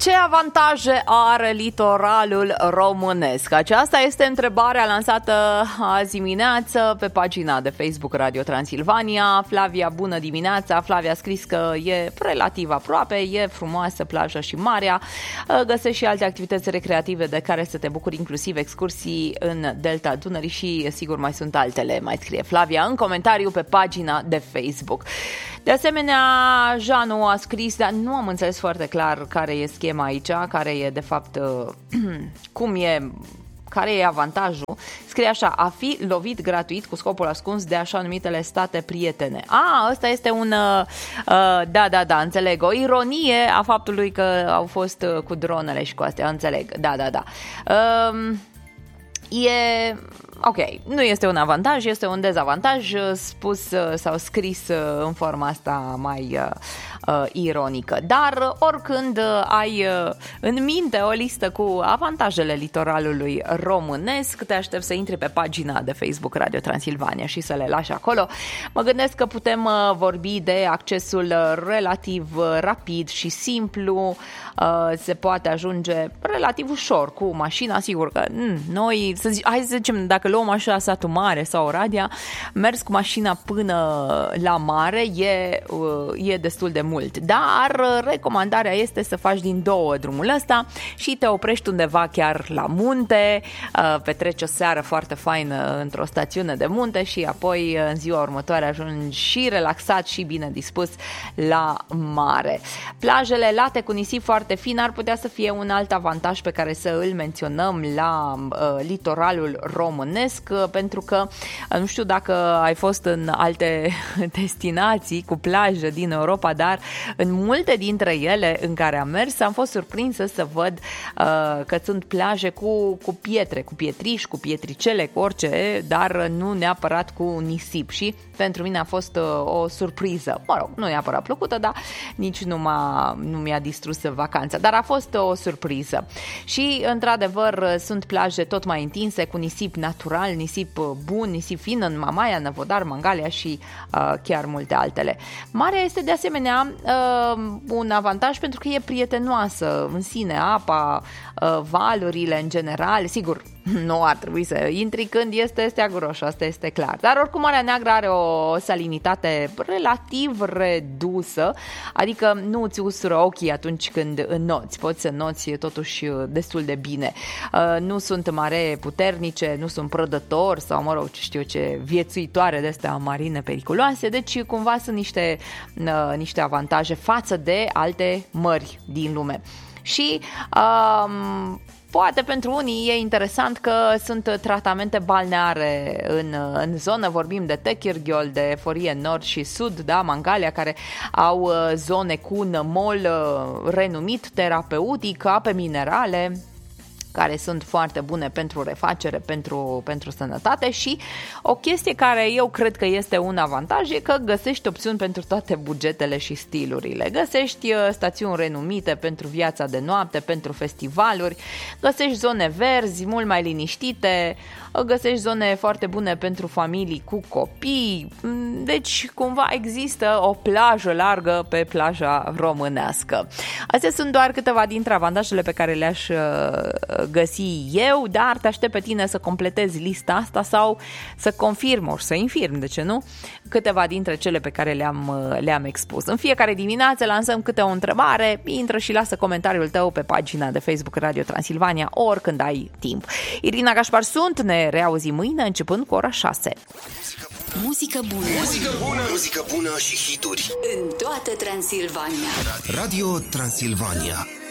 Ce avantaje are litoralul românesc? Aceasta este întrebarea lansată azi dimineață pe pagina de Facebook Radio Transilvania. Flavia, bună dimineața! Flavia a scris că e relativ aproape, e frumoasă plaja și marea. Găsești și alte activități recreative de care să te bucuri, inclusiv excursii în Delta Dunării și sigur mai sunt altele, mai scrie Flavia în comentariu pe pagina de Facebook. De asemenea, Janu a scris, dar nu am înțeles foarte clar care e schema aici, care e de fapt, care e avantajul. Scrie așa: a fi lovit gratuit cu scopul ascuns de așa numitele state prietene. Ăsta este un, da, înțeleg, o ironie a faptului că au fost cu dronele și cu astea, înțeleg, da. Ok, nu este un avantaj, este un dezavantaj spus sau scris în forma asta mai ironică. Dar oricând ai în minte o listă cu avantajele litoralului românesc, te aștept să intri pe pagina de Facebook Radio Transilvania și să le lași acolo. Mă gândesc că putem vorbi de accesul relativ rapid și simplu, se poate ajunge relativ ușor cu mașina, sigur că noi, hai să zicem, dacă luăm așa Satul Mare sau Oradea, mers cu mașina până la mare e destul de mult, dar recomandarea este să faci din două drumul ăsta și te oprești undeva chiar la munte, petreci o seară foarte faină într-o stațiune de munte și apoi în ziua următoare ajungi și relaxat și bine dispus la mare. Plajele late cu nisip foarte fin ar putea să fie un alt avantaj pe care să îl menționăm la litoralul românesc, pentru că nu știu dacă ai fost în alte destinații cu plajă din Europa, dar în multe dintre ele în care am mers am fost surprinsă să văd că sunt plaje cu pietre, cu pietriși, cu pietricele, cu orice, dar nu neapărat cu nisip și pentru mine a fost o surpriză. Mă rog, nu neapărat plăcută, dar nici nu mi-a distrus vacanța, dar a fost o surpriză. Și într-adevăr sunt plaje tot mai întinse cu nisip natural, nisip bun, nisip fin în Mamaia, Năvodar, Mangalia și chiar multe altele. Marea este de asemenea un avantaj pentru că e prietenoasă în sine, apa, valurile în general, sigur, nu ar trebui să intri când este steagul roșu, asta este clar. Dar oricum Marea Neagră are o salinitate relativ redusă, adică nu îți usură ochii atunci când înnoți, poți să înnoți totuși destul de bine. Nu sunt mare puternice, nu sunt prădători sau, mă rog, ce viețuitoare de astea marine periculoase, deci cumva sunt niște avantaje față de alte mări din lume. Și poate pentru unii e interesant că sunt tratamente balneare în zonă, vorbim de Techirghiol, de Forie Nord și Sud, da, Mangalia, care au zone cu nămol renumit terapeutic, ape minerale, care sunt foarte bune pentru refacere, pentru sănătate și o chestie care eu cred că este un avantaj e că găsești opțiuni pentru toate bugetele și stilurile. Găsești stațiuni renumite pentru viața de noapte, pentru festivaluri, găsești zone verzi, mult mai liniștite, găsești zone foarte bune pentru familii cu copii, deci cumva există o plajă largă pe plaja românească. Astea sunt doar câteva dintre avantajele pe care le-aș găsi eu, dar te aștept pe tine să completezi lista asta sau să confirm ori să infirm, de ce nu, câteva dintre cele pe care le-am expus. În fiecare dimineață lansăm câte o întrebare, intră și lasă comentariul tău pe pagina de Facebook Radio Transilvania oricând ai timp. Irina Gașpar sunt, ne reauzim mâine începând cu ora 6. Muzică bună. Muzică bună. Muzică bună și hituri în toată Transilvania. Radio Transilvania.